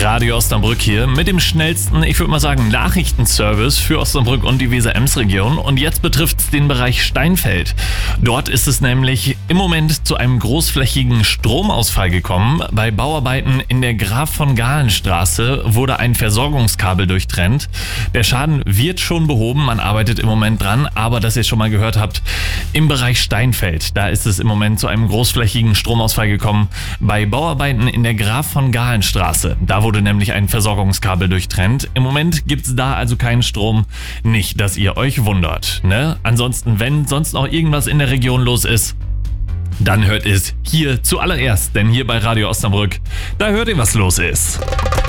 Radio Osnabrück hier mit dem schnellsten, ich würde mal sagen, Nachrichtenservice für Osnabrück und die Weser-Ems-Region. Und jetzt betrifft es den Bereich Steinfeld. Dort ist es nämlich im Moment zu einem großflächigen Stromausfall gekommen. Bei Bauarbeiten in der Graf von Galen Straße wurde ein Versorgungskabel durchtrennt. Der Schaden wird schon behoben, man arbeitet im Moment dran, aber dass ihr schon mal gehört habt, im Bereich Steinfeld, da ist es im Moment zu einem großflächigen Stromausfall gekommen. Bei Bauarbeiten in der Graf von Galen Straße. Da wurde nämlich ein Versorgungskabel durchtrennt. Im Moment gibt es da also keinen Strom. Nicht, dass ihr euch wundert, ne? Ansonsten, wenn sonst noch irgendwas in der Region los ist, dann hört es hier zuallererst. Denn hier bei Radio Osnabrück, da hört ihr, was los ist.